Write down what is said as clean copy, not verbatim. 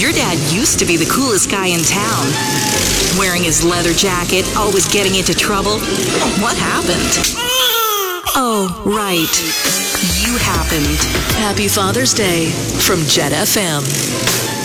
Your dad used to be the coolest guy in town. Wearing his leather jacket, always getting into trouble. What happened? Oh, right. You happened. Happy Father's Day from Jet FM.